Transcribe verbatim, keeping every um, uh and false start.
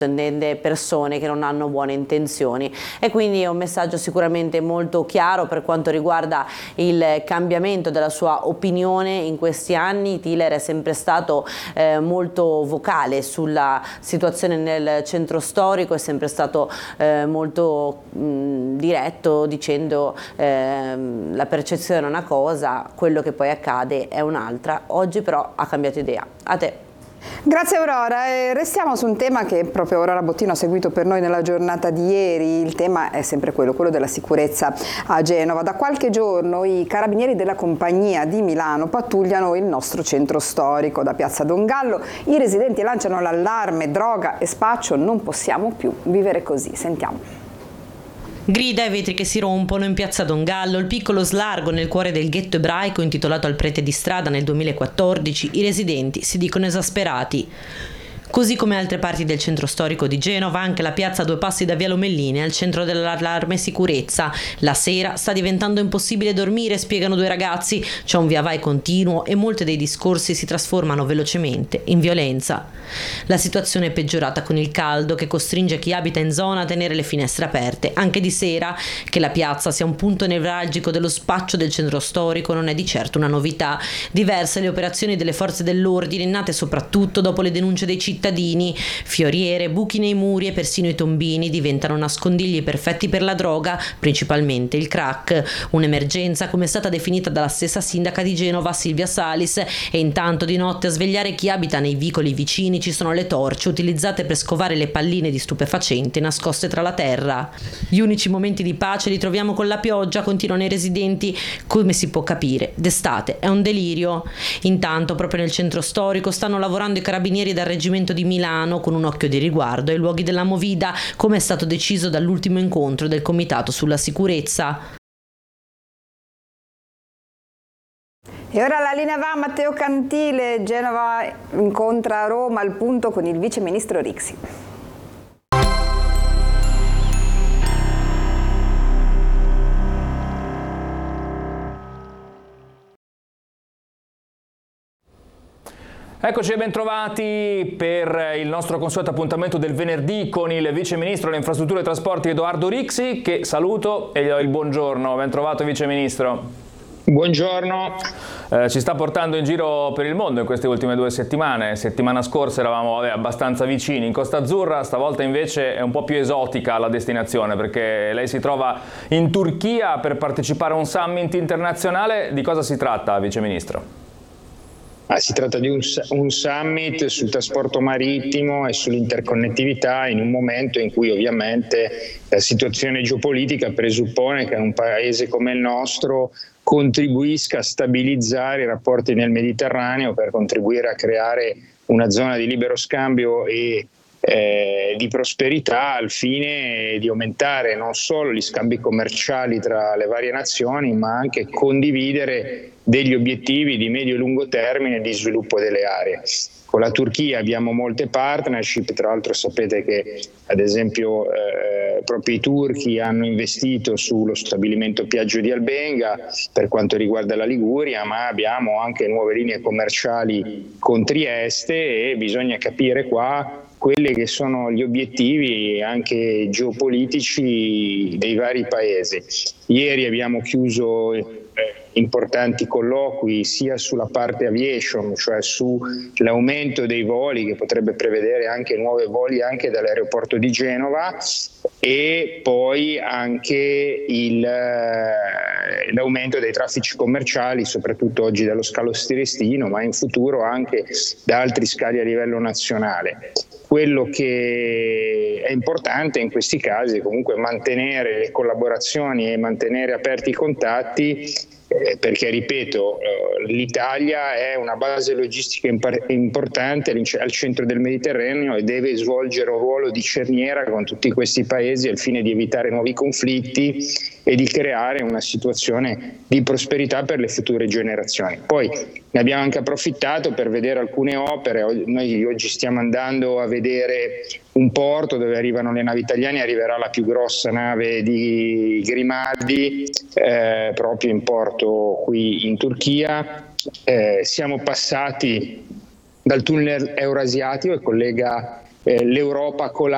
delle persone che non hanno buone intenzioni, e quindi è un messaggio sicuramente molto chiaro per quanto riguarda il cambiamento della sua opinione in questi anni. Tiller è sempre stato eh, molto vocale sulla situazione nel centro storico, è sempre stato eh, molto mh, diretto, dicendo eh, la percezione è una cosa, quello che poi accade è un'altra. Oggi però ha cambiato idea. A te. Grazie Aurora, e restiamo su un tema che proprio Aurora Bottino ha seguito per noi nella giornata di ieri. Il tema è sempre quello, quello della sicurezza a Genova. Da qualche giorno i carabinieri della Compagnia di Milano pattugliano il nostro centro storico. Da Piazza Don Gallo i residenti lanciano l'allarme: droga e spaccio, non possiamo più vivere così. Sentiamo. Grida e vetri che si rompono in Piazza Don Gallo, il piccolo slargo nel cuore del ghetto ebraico intitolato al prete di strada nel duemilaquattordici. I residenti si dicono esasperati. Così come altre parti del centro storico di Genova, anche la piazza a due passi da Via Lomellini è al centro dell'allarme sicurezza. La sera sta diventando impossibile dormire, spiegano due ragazzi. C'è un via vai continuo e molti dei discorsi si trasformano velocemente in violenza. La situazione è peggiorata con il caldo che costringe chi abita in zona a tenere le finestre aperte. Anche di sera, che la piazza sia un punto nevralgico dello spaccio del centro storico non è di certo una novità. Diverse le operazioni delle forze dell'ordine, nate soprattutto dopo le denunce dei cittadini. cittadini. Fioriere, buchi nei muri e persino i tombini diventano nascondigli perfetti per la droga, principalmente il crack. Un'emergenza come è stata definita dalla stessa sindaca di Genova, Silvia Salis, e intanto di notte a svegliare chi abita nei vicoli vicini ci sono le torce utilizzate per scovare le palline di stupefacente nascoste tra la terra. Gli unici momenti di pace li troviamo con la pioggia, continuano i residenti. Come si può capire, d'estate è un delirio. Intanto proprio nel centro storico stanno lavorando i carabinieri del reggimento di Milano con un occhio di riguardo ai luoghi della movida, come è stato deciso dall'ultimo incontro del Comitato sulla sicurezza. E ora la linea va a Matteo Cantile. Genova incontra Roma al punto con il vice ministro Rixi. Eccoci e bentrovati per il nostro consueto appuntamento del venerdì con il Vice Ministro delle Infrastrutture e Trasporti Edoardo Rixi, che saluto e gli do il buongiorno. Ben trovato Vice Ministro. Buongiorno. Eh, ci sta portando in giro per il mondo in queste ultime due settimane. Settimana scorsa eravamo vabbè, abbastanza vicini in Costa Azzurra, stavolta invece è un po' più esotica la destinazione, perché lei si trova in Turchia per partecipare a un summit internazionale. Di cosa si tratta, Vice Ministro? Ah, si tratta di un, un summit sul trasporto marittimo e sull'interconnettività in un momento in cui ovviamente la situazione geopolitica presuppone che un paese come il nostro contribuisca a stabilizzare i rapporti nel Mediterraneo per contribuire a creare una zona di libero scambio e eh, di prosperità al fine di aumentare non solo gli scambi commerciali tra le varie nazioni, ma anche condividere degli obiettivi di medio e lungo termine di sviluppo delle aree. Con la Turchia abbiamo molte partnership, tra l'altro sapete che ad esempio eh, proprio i turchi hanno investito sullo stabilimento Piaggio di Albenga per quanto riguarda la Liguria, ma abbiamo anche nuove linee commerciali con Trieste e bisogna capire qua quelli che sono gli obiettivi anche geopolitici dei vari paesi. Ieri abbiamo chiuso eh, importanti colloqui sia sulla parte aviation, cioè sull'aumento dei voli che potrebbe prevedere anche nuovi voli anche dall'aeroporto di Genova, e poi anche il, eh, l'aumento dei traffici commerciali, soprattutto oggi dallo scalo Stirestino, ma in futuro anche da altri scali a livello nazionale. Quello che è importante in questi casi è comunque mantenere le collaborazioni e mantenere aperti i contatti, eh, perché ripeto, eh, l'Italia è una base logistica impar- importante al centro del Mediterraneo e deve svolgere un ruolo di cerniera con tutti questi paesi al fine di evitare nuovi conflitti e di creare una situazione di prosperità per le future generazioni. Poi ne abbiamo anche approfittato per vedere alcune opere. Noi oggi stiamo andando a vedere un porto dove arrivano le navi italiane, arriverà la più grossa nave di Grimaldi eh, proprio in porto qui in Turchia. Eh, siamo passati dal tunnel eurasiatico che collega eh, l'Europa con